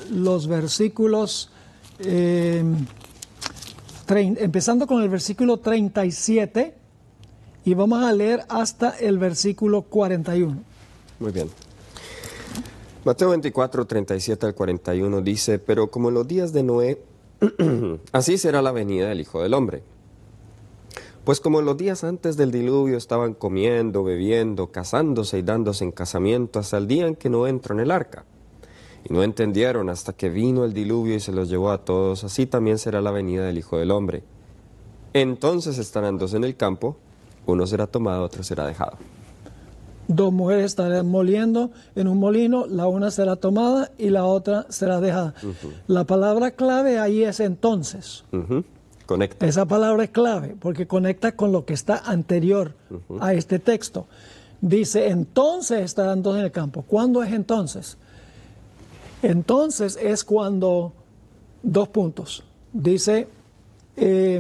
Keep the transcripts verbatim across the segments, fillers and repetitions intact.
los versículos, eh, trein, empezando con el versículo treinta y siete, y vamos a leer hasta el versículo cuarenta y uno. Muy bien. Mateo veinticuatro, treinta y siete al cuarenta y uno dice, pero como en los días de Noé, así será la venida del Hijo del Hombre. Pues como en los días antes del diluvio estaban comiendo, bebiendo, casándose y dándose en casamiento hasta el día en que Noé entró en el arca. Y no entendieron hasta que vino el diluvio y se los llevó a todos, así también será la venida del Hijo del Hombre. Entonces estarán dos en el campo, uno será tomado, otro será dejado. Dos mujeres estarán moliendo en un molino, la una será tomada y la otra será dejada. Uh-huh. La palabra clave ahí es entonces. Uh-huh. Conecta. Esa palabra es clave porque conecta con lo que está anterior uh-huh. a este texto. Dice, entonces estarán dos en el campo. ¿Cuándo es entonces? Entonces es cuando, dos puntos, dice, eh,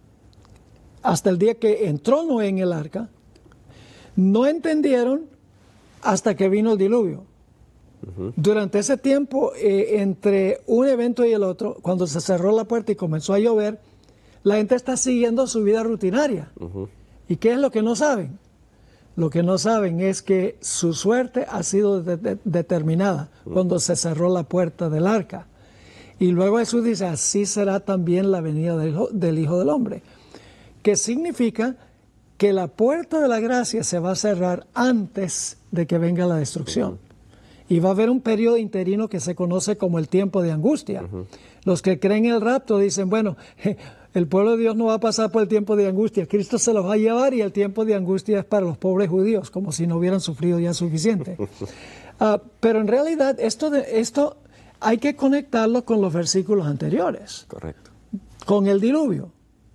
hasta el día que entró Noé en el arca, no entendieron hasta que vino el diluvio. Uh-huh. Durante ese tiempo, eh, entre un evento y el otro, cuando se cerró la puerta y comenzó a llover, la gente está siguiendo su vida rutinaria. Uh-huh. ¿Y qué es lo que no saben? Lo que no saben es que su suerte ha sido de- de- determinada uh-huh. cuando se cerró la puerta del arca. Y luego Jesús dice, así será también la venida del Hijo, del Hijo del Hombre. Que significa que la puerta de la gracia se va a cerrar antes de que venga la destrucción. Uh-huh. Y va a haber un periodo interino que se conoce como el tiempo de angustia. Uh-huh. Los que creen en el rapto dicen, bueno, el pueblo de Dios no va a pasar por el tiempo de angustia. Cristo se los va a llevar y el tiempo de angustia es para los pobres judíos, como si no hubieran sufrido ya suficiente. uh, pero en realidad esto, de, esto hay que conectarlo con los versículos anteriores. Correcto. Con el diluvio.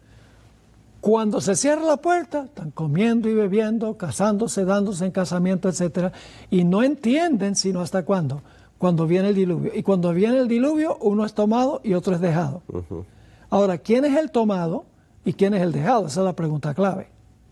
Cuando se cierra la puerta, están comiendo y bebiendo, casándose, dándose en casamiento, etcétera, y no entienden sino hasta cuándo, cuando viene el diluvio. Y cuando viene el diluvio, uno es tomado y otro es dejado. Uh-huh. Ahora, ¿quién es el tomado y quién es el dejado? Esa es la pregunta clave.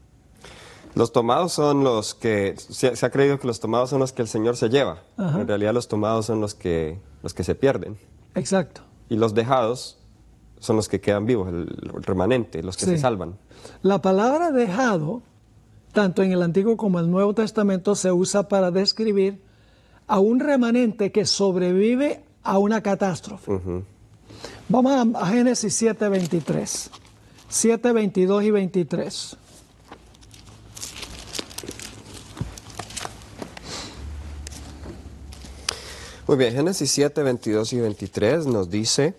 Los tomados son los que, se, se ha creído que los tomados son los que el Señor se lleva. Uh-huh. En realidad los tomados son los que, los que se pierden. Exacto. Y los dejados son los que quedan vivos, el remanente, los que sí. se salvan. La palabra dejado, tanto en el Antiguo como en el Nuevo Testamento, se usa para describir a un remanente que sobrevive a una catástrofe. Uh-huh. Vamos a, a Génesis siete veintitrés, siete veintidós y veintitrés. Muy bien, Génesis siete veintidós y veintitrés nos dice: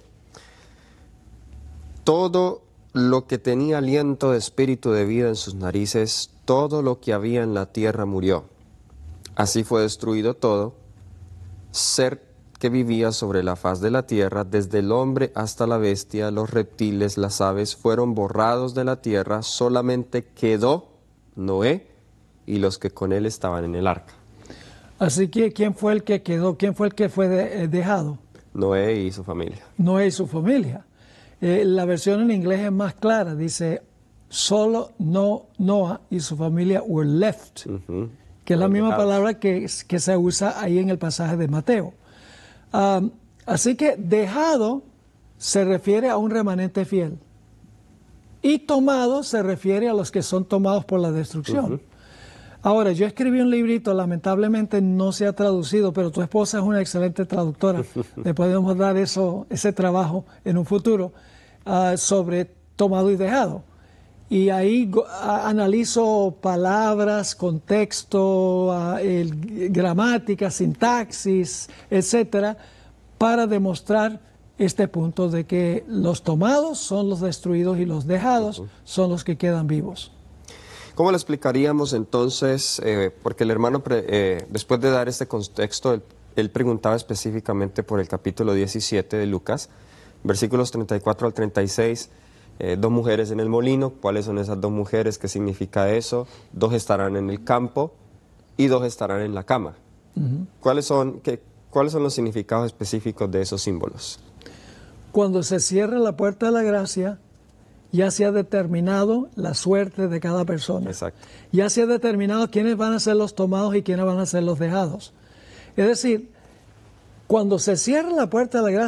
todo lo que tenía aliento de espíritu de vida en sus narices, todo lo que había en la tierra murió. Así fue destruido todo ser que vivía sobre la faz de la tierra, desde el hombre hasta la bestia, los reptiles, las aves, fueron borrados de la tierra, solamente quedó Noé y los que con él estaban en el arca. Así que, ¿quién fue el que quedó? ¿Quién fue el que fue de, eh, dejado? Noé y su familia. Noé y su familia. Eh, la versión en inglés es más clara, dice, solo no Noah y su familia were left, uh-huh. que es la misma palabra que, que se usa ahí en el pasaje de Mateo. Um, así que dejado se refiere a un remanente fiel y tomado se refiere a los que son tomados por la destrucción. Uh-huh. Ahora, yo escribí un librito, lamentablemente no se ha traducido, pero tu esposa es una excelente traductora, le podemos dar eso, ese trabajo en un futuro, uh, sobre tomado y dejado. Y ahí uh, analizo palabras, contexto, uh, el, gramática, sintaxis, etcétera, para demostrar este punto de que los tomados son los destruidos y los dejados uh-huh. son los que quedan vivos. ¿Cómo lo explicaríamos entonces? Eh, porque el hermano, pre, eh, después de dar este contexto, él, él preguntaba específicamente por el capítulo diecisiete de Lucas, versículos treinta y cuatro al treinta y seis, eh, dos mujeres en el molino. ¿Cuáles son esas dos mujeres? ¿Qué significa eso? Dos estarán en el campo y dos estarán en la cama. Uh-huh. ¿Cuáles son, qué, ¿Cuáles son los significados específicos de esos símbolos? Cuando se cierra la puerta de la gracia, ya se ha determinado la suerte de cada persona. Exacto. Ya se ha determinado quiénes van a ser los tomados y quiénes van a ser los dejados. Es decir, Cuando se cierra la puerta de la gracia,